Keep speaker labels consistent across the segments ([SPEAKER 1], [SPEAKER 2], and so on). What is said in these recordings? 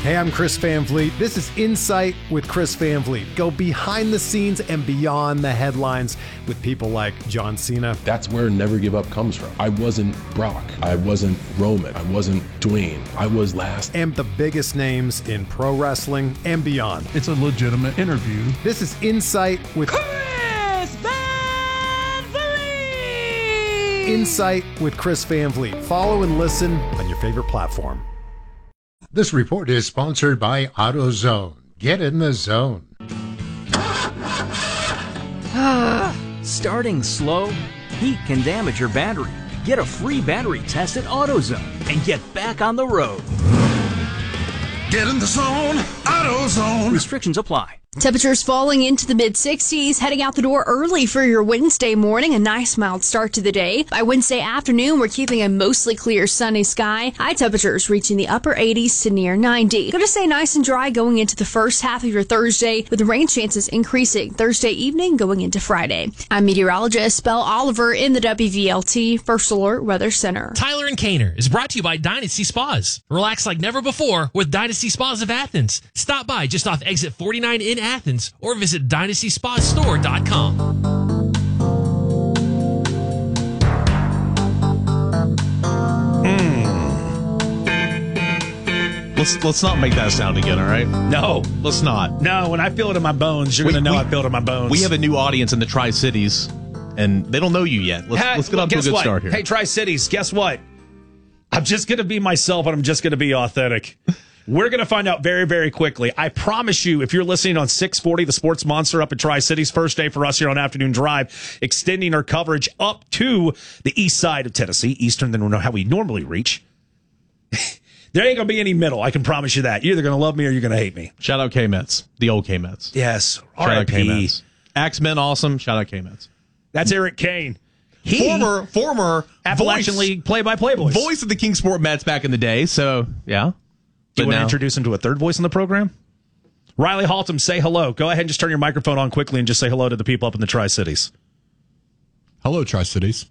[SPEAKER 1] Hey, I'm Chris Van Vliet. This is Insight with Chris Van Vliet. Go behind the scenes and beyond the headlines with people like John Cena.
[SPEAKER 2] That's where Never Give Up comes from. I wasn't Brock. I wasn't Roman. I wasn't Dwayne. I was last.
[SPEAKER 1] And the biggest names in pro wrestling and beyond.
[SPEAKER 3] It's a legitimate interview.
[SPEAKER 1] This is Insight with
[SPEAKER 4] Chris Van Vliet.
[SPEAKER 1] Insight with Chris Van Vliet. Follow and listen on your favorite platform.
[SPEAKER 5] This report is sponsored by AutoZone. Get in the zone.
[SPEAKER 4] Starting slow? Heat can damage your battery. Get a free battery test at AutoZone and get back on the road.
[SPEAKER 6] Get in the zone, AutoZone.
[SPEAKER 4] Restrictions apply.
[SPEAKER 7] Temperatures falling into the mid-60s, heading out the door early for your Wednesday morning. A nice mild start to the day. By Wednesday afternoon, we're keeping a mostly clear sunny sky. High temperatures reaching the upper 80s to near 90. Going to stay nice and dry going into the first half of your Thursday, with the rain chances increasing Thursday evening going into Friday. I'm meteorologist Belle Oliver in the WVLT First Alert Weather Center.
[SPEAKER 8] Tyler and Kaner is brought to you by Dynasty Spas. Relax like never before with Dynasty Spas of Athens. Stop by just off exit 49 in Athens or visit DynastySpaStore.com.
[SPEAKER 9] Let's not make that sound again, all right?
[SPEAKER 10] No.
[SPEAKER 9] Let's not.
[SPEAKER 10] No, when I feel it in my bones, you're going to know I feel it in my bones.
[SPEAKER 9] We have a new audience in the Tri-Cities, and they don't know you yet. Let's get off to a good start here.
[SPEAKER 10] Hey, Tri-Cities, guess what? I'm just going to be myself, and I'm just going to be authentic. We're going to find out very, very quickly. I promise you, if you're listening on 640, the Sports Monster up in Tri-Cities, first day for us here on Afternoon Drive, extending our coverage up to the east side of Tennessee, eastern than how we normally reach. There ain't going to be any middle, I can promise you that. You're either going to love me or you're going to hate me.
[SPEAKER 9] Shout out K-Mets, the old K-Mets.
[SPEAKER 10] Yes,
[SPEAKER 9] Shout out
[SPEAKER 10] R.I.P.
[SPEAKER 9] K-Mets. Axemen, awesome. Shout out K-Mets.
[SPEAKER 10] That's Eric Kane.
[SPEAKER 9] Former
[SPEAKER 10] Appalachian League play-by-play voice.
[SPEAKER 9] Voice of the Kingsport Mets back in the day, so, yeah.
[SPEAKER 10] Do you want to introduce him to a third voice in the program? Riley Haltom, say hello. Go ahead and just turn your microphone on quickly and just say hello to the people up in the Tri-Cities.
[SPEAKER 11] Hello, Tri-Cities.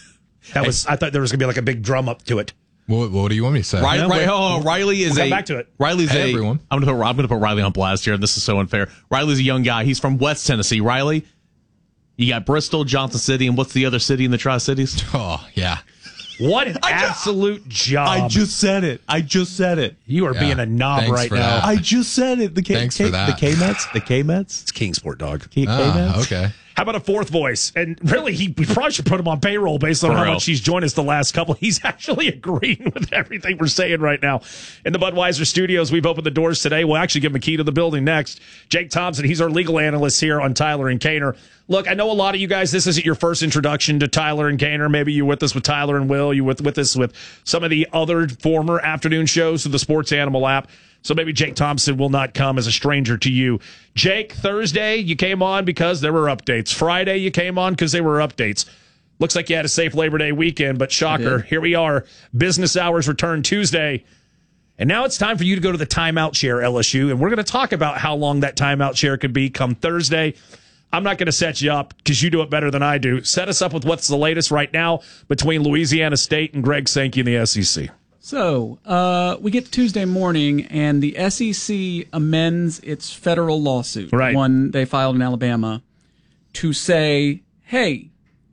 [SPEAKER 10] I thought there was going to be like a big drum up to it.
[SPEAKER 11] What do you want me to say?
[SPEAKER 9] Riley is
[SPEAKER 10] come back to it.
[SPEAKER 9] Riley's
[SPEAKER 11] hey, everyone.
[SPEAKER 9] I'm going to put Riley on blast here, and this is so unfair. Riley's a young guy. He's from West Tennessee. Riley, you got Bristol, Johnson City, and what's the other city in the Tri-Cities?
[SPEAKER 11] Oh, yeah.
[SPEAKER 10] What an absolute job.
[SPEAKER 9] I just said it.
[SPEAKER 10] You are being a knob right now.
[SPEAKER 11] That.
[SPEAKER 9] I just said it.
[SPEAKER 11] Thanks for that.
[SPEAKER 9] The K-Mets.
[SPEAKER 10] It's Kingsport, dog.
[SPEAKER 9] K-Mets.
[SPEAKER 11] Okay.
[SPEAKER 10] How about a fourth voice? And really, we probably should put him on payroll based on how much he's joined us the last couple. He's actually agreeing with everything we're saying right now. In the Budweiser studios, we've opened the doors today. We'll actually give him a key to the building next. Jake Thompson, he's our legal analyst here on Tyler and Kaner. Look, I know a lot of you guys, this isn't your first introduction to Tyler and Kaner. Maybe you're with us with Tyler and Will. You're with us with some of the other former afternoon shows through the Sports Animal app. So maybe Jake Thompson will not come as a stranger to you. Jake, Thursday, you came on because there were updates. Friday, you came on because there were updates. Looks like you had a safe Labor Day weekend, but shocker, here we are. Business hours return Tuesday. And now it's time for you to go to the timeout chair, LSU. And we're going to talk about how long that timeout chair could be come Thursday. I'm not going to set you up because you do it better than I do. Set us up with what's the latest right now between Louisiana State and Greg Sankey in the SEC.
[SPEAKER 12] So, we get to Tuesday morning, and the SEC amends its federal lawsuit, one they filed in Alabama, to say, hey,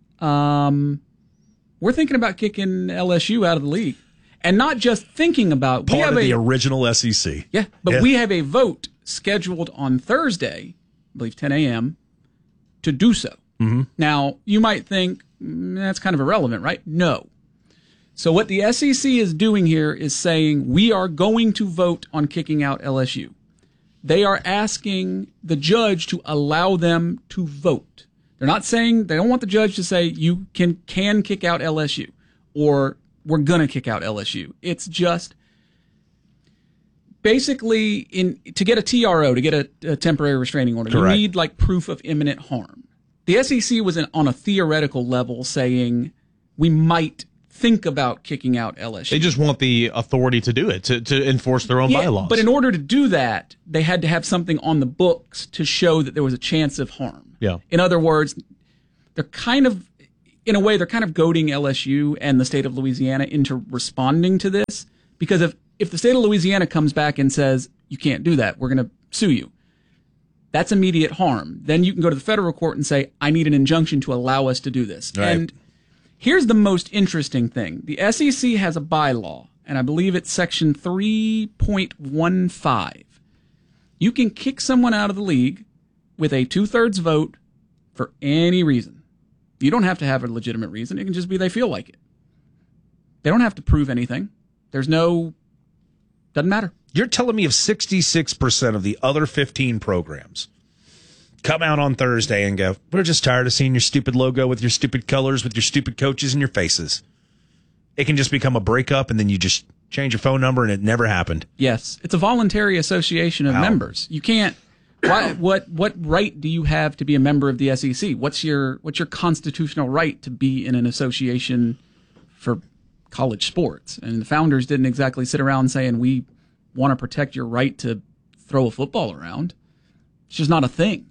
[SPEAKER 12] we're thinking about kicking LSU out of the league. And not just thinking about...
[SPEAKER 10] Part of the original SEC.
[SPEAKER 12] Yeah, but we have a vote scheduled on Thursday, I believe 10 a.m., to do so.
[SPEAKER 10] Mm-hmm.
[SPEAKER 12] Now, you might think, that's kind of irrelevant, right? No. So what the SEC is doing here is saying we are going to vote on kicking out LSU. They are asking the judge to allow them to vote. They're not saying, they don't want the judge to say you can kick out LSU or we're going to kick out LSU. It's just basically to get a TRO, to get a temporary restraining order, you need like proof of imminent harm. The SEC was on a theoretical level saying we might think about kicking out LSU.
[SPEAKER 9] They just want the authority to do it, to enforce their own bylaws.
[SPEAKER 12] But in order to do that, they had to have something on the books to show that there was a chance of harm.
[SPEAKER 9] Yeah.
[SPEAKER 12] In other words, they're kind of goading LSU and the state of Louisiana into responding to this, because if if the state of Louisiana comes back and says, you can't do that, we're going to sue you, that's immediate harm. Then you can go to the federal court and say, I need an injunction to allow us to do this.
[SPEAKER 10] Right.
[SPEAKER 12] And here's the most interesting thing. The SEC has a bylaw, and I believe it's section 3.15. You can kick someone out of the league with a 2/3 vote for any reason. You don't have to have a legitimate reason. It can just be they feel like it. They don't have to prove anything. Doesn't matter.
[SPEAKER 10] You're telling me if 66% of the other 15 programs come out on Thursday and go, we're just tired of seeing your stupid logo with your stupid colors, with your stupid coaches and your faces, it can just become a breakup and then you just change your phone number and it never happened?
[SPEAKER 12] Yes. It's a voluntary association of members. You can't. What right do you have to be a member of the SEC? What's your constitutional right to be in an association for college sports? And the founders didn't exactly sit around saying we want to protect your right to throw a football around. It's just not a thing.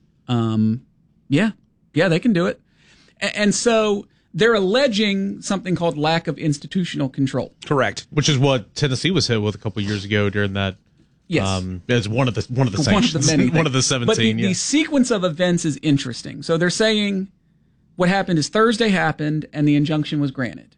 [SPEAKER 12] Yeah, they can do it. And so they're alleging something called lack of institutional control.
[SPEAKER 10] Correct.
[SPEAKER 9] Which is what Tennessee was hit with a couple years ago during that.
[SPEAKER 12] Yes.
[SPEAKER 9] It's one of the sanctions.
[SPEAKER 12] One
[SPEAKER 9] of the 17.
[SPEAKER 12] But the sequence of events is interesting. So they're saying what happened is Thursday happened and the injunction was granted.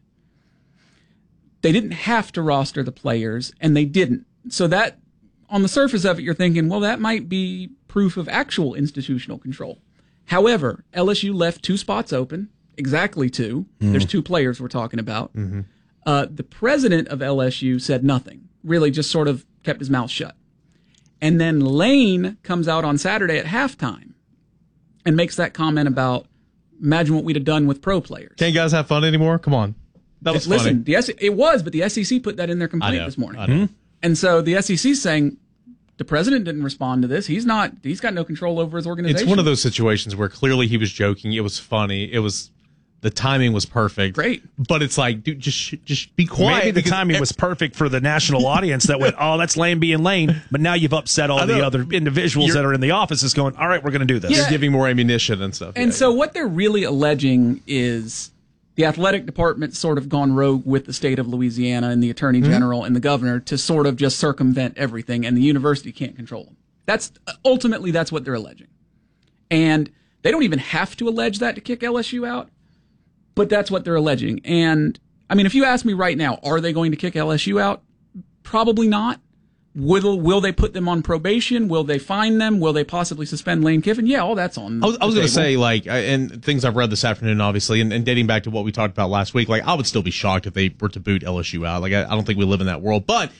[SPEAKER 12] They didn't have to roster the players, and they didn't. So that, on the surface of it, you're thinking, well, that might be proof of actual institutional control. However, LSU left 2 spots open, exactly 2. Mm-hmm. There's 2 players we're talking about. Mm-hmm. The president of LSU said nothing, really just sort of kept his mouth shut. And then Lane comes out on Saturday at halftime and makes that comment about, imagine what we'd have done with pro players.
[SPEAKER 9] Can't guys have fun anymore? Come on. That was
[SPEAKER 12] funny.
[SPEAKER 9] Listen,
[SPEAKER 12] it was, but the SEC put that in their complaint this morning. Mm-hmm. And so the SEC's saying the president didn't respond to this. He's got no control over his organization.
[SPEAKER 9] It's one of those situations where clearly he was joking. It was funny. The timing was perfect.
[SPEAKER 12] Great.
[SPEAKER 9] But it's like, dude, just be quiet.
[SPEAKER 10] Maybe the timing was perfect for the national audience that went, oh, that's Lane being Lane. But now you've upset all the other individuals that are in the offices going, all right, we're going to do this.
[SPEAKER 9] You're giving more ammunition and stuff.
[SPEAKER 12] And so what they're really alleging is the athletic department sort of gone rogue with the state of Louisiana and the attorney general and the governor to sort of just circumvent everything, and the university can't control them. That's what they're alleging. And they don't even have to allege that to kick LSU out. But that's what they're alleging. And, I mean, if you ask me right now, are they going to kick LSU out? Probably not. Will they put them on probation? Will they fine them? Will they possibly suspend Lane Kiffin? Yeah, all that's on
[SPEAKER 9] I was going to say, and things I've read this afternoon, obviously, and dating back to what we talked about last week, I would still be shocked if they were to boot LSU out. I don't think we live in that world. But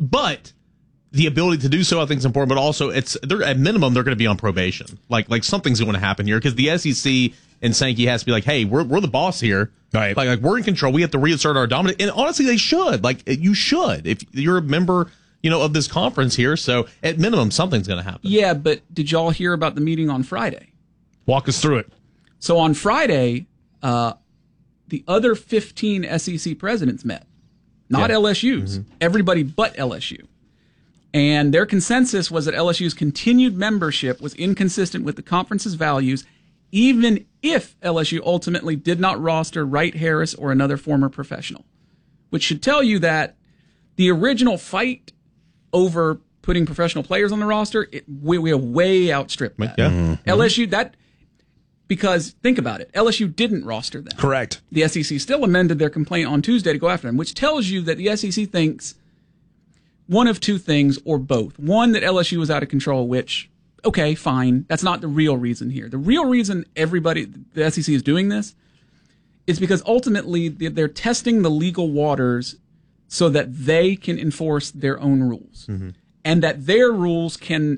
[SPEAKER 9] the ability to do so, I think, is important. But also, at minimum, they're going to be on probation. Like something's going to happen here because the SEC and Sankey has to be like, hey, we're the boss here.
[SPEAKER 10] Right.
[SPEAKER 9] Like we're in control. We have to reassert our dominance. And honestly, they should. You should if you're a member, of this conference here. So at minimum, something's going to happen.
[SPEAKER 12] Yeah, but did y'all hear about the meeting on Friday?
[SPEAKER 10] Walk us through it.
[SPEAKER 12] So on Friday, the other 15 SEC presidents met, not LSU's. Mm-hmm. Everybody but LSU. And their consensus was that LSU's continued membership was inconsistent with the conference's values, even if LSU ultimately did not roster Wright Harris or another former professional, which should tell you that the original fight over putting professional players on the roster, we way outstripped that.
[SPEAKER 9] Yeah. Mm-hmm.
[SPEAKER 12] LSU, because think about it, LSU didn't roster them.
[SPEAKER 10] Correct.
[SPEAKER 12] The SEC still amended their complaint on Tuesday to go after them, which tells you that the SEC thinks one of 2 things or both. One, that LSU was out of control, which, okay, fine. That's not the real reason here. The real reason the SEC is doing this is because ultimately they're testing the legal waters so that they can enforce their own rules. Mm-hmm. And that their rules can,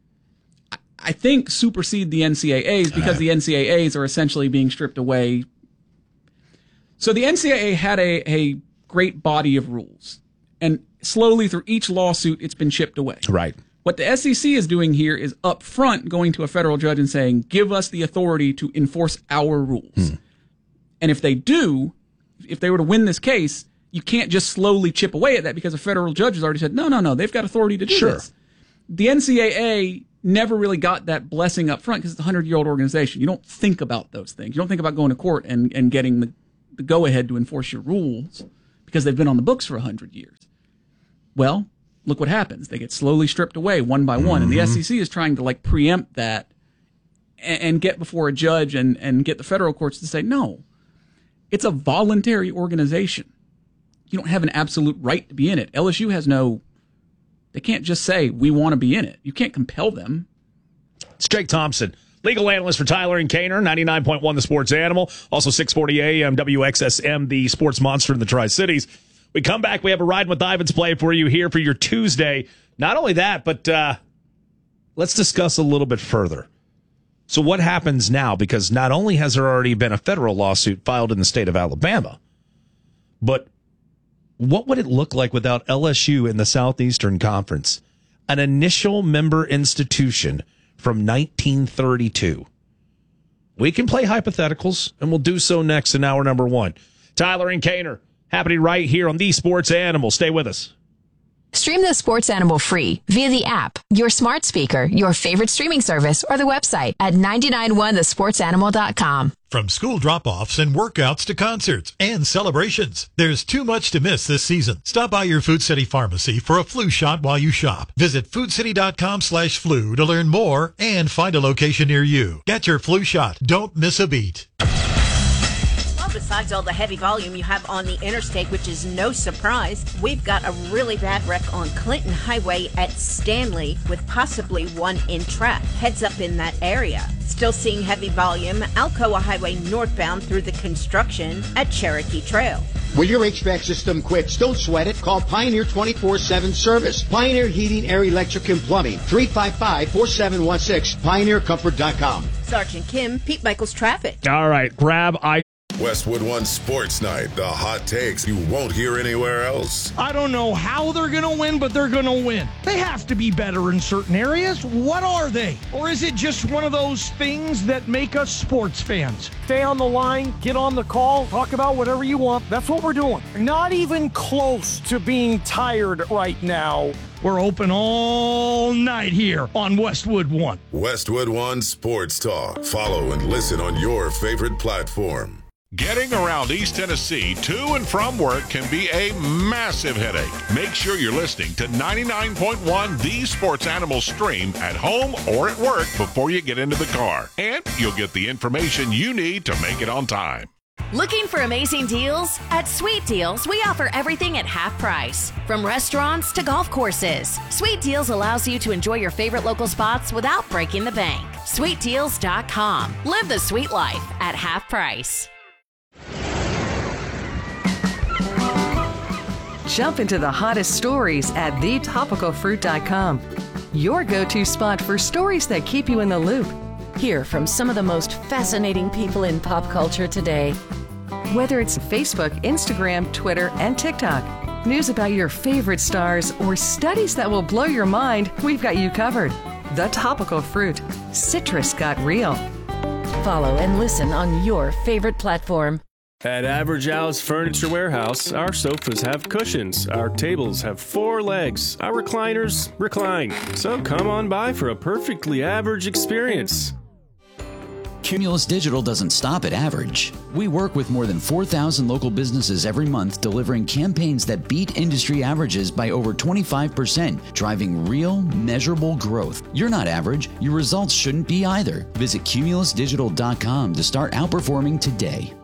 [SPEAKER 12] I think, supersede the NCAA's because the NCAA's are essentially being stripped away. So the NCAA had a great body of rules. And slowly through each lawsuit, it's been chipped away.
[SPEAKER 10] Right.
[SPEAKER 12] What the SEC is doing here is up front going to a federal judge and saying, give us the authority to enforce our rules. And if they were to win this case, you can't just slowly chip away at that because a federal judge has already said, no, they've got authority to do this. The NCAA never really got that blessing up front because it's a 100-year-old organization. You don't think about those things. You don't think about going to court and getting the go-ahead to enforce your rules because they've been on the books for 100 years. Well, look what happens. They get slowly stripped away one by one. And the SEC is trying to preempt that and get before a judge and get the federal courts to say, no, it's a voluntary organization. You don't have an absolute right to be in it. LSU has they can't just say, we want to be in it. You can't compel them.
[SPEAKER 10] It's Jake Thompson, legal analyst for Tyler and Kaner, 99.1 The Sports Animal, also 640 AM, WXSM, the sports monster in the Tri-Cities. We come back, we have a Riding with Ivans play for you here for your Tuesday. Not only that, but let's discuss a little bit further. So what happens now? Because not only has there already been a federal lawsuit filed in the state of Alabama, but what would it look like without LSU in the Southeastern Conference? An initial member institution from 1932. We can play hypotheticals, and we'll do so next in hour number 1. Tyler and Kaner, happening right here on The Sports Animal. Stay with us.
[SPEAKER 3] Stream The Sports Animal free via the app, your smart speaker, your favorite streaming service, or the website at 991thesportsanimal.com.
[SPEAKER 13] From school drop-offs and workouts to concerts and celebrations, there's too much to miss this season. Stop by your Food City pharmacy for a flu shot while you shop. Visit foodcity.com/flu to learn more and find a location near you. Get your flu shot. Don't miss a beat.
[SPEAKER 14] Besides all the heavy volume you have on the interstate, which is no surprise, we've got a really bad wreck on Clinton Highway at Stanley with possibly one in track. Heads up in that area. Still seeing heavy volume, Alcoa Highway northbound through the construction at Cherokee Trail.
[SPEAKER 15] When your HVAC system quits, don't sweat it. Call Pioneer 24/7 Service. Pioneer Heating, Air, Electric, and Plumbing. 355-4716. PioneerComfort.com.
[SPEAKER 14] Sergeant Kim, Pete Michaels Traffic.
[SPEAKER 10] All right,
[SPEAKER 16] Westwood One Sports Night. The hot takes you won't hear anywhere else.
[SPEAKER 17] I don't know how they're going to win, but they're going to win. They have to be better in certain areas. What are they? Or is it just one of those things that make us sports fans? Stay on the line, get on the call, talk about whatever you want. That's what we're doing. Not even close to being tired right now. We're open all night here on Westwood One.
[SPEAKER 16] Westwood One Sports Talk. Follow and listen on your favorite platform.
[SPEAKER 18] Getting around East Tennessee to and from work can be a massive headache. Make sure you're listening to 99.1 The Sports Animal stream at home or at work before you get into the car. And you'll get the information you need to make it on time.
[SPEAKER 19] Looking for amazing deals? At Sweet Deals, we offer everything at half price. From restaurants to golf courses, Sweet Deals allows you to enjoy your favorite local spots without breaking the bank. SweetDeals.com. Live the sweet life at half price.
[SPEAKER 20] Jump into the hottest stories at thetopicalfruit.com. Your go-to spot for stories that keep you in the loop.
[SPEAKER 21] Hear from some of the most fascinating people in pop culture today.
[SPEAKER 20] Whether it's Facebook, Instagram, Twitter, and TikTok, news about your favorite stars, or studies that will blow your mind, we've got you covered. The Topical Fruit. Citrus got real.
[SPEAKER 21] Follow and listen on your favorite platform.
[SPEAKER 22] At Average Al's Furniture Warehouse, our sofas have cushions, our tables have 4 legs, our recliners recline. So come on by for a perfectly average experience.
[SPEAKER 23] Cumulus Digital doesn't stop at average. We work with more than 4,000 local businesses every month, delivering campaigns that beat industry averages by over 25%, driving real, measurable growth. You're not average. Your results shouldn't be either. Visit cumulusdigital.com to start outperforming today.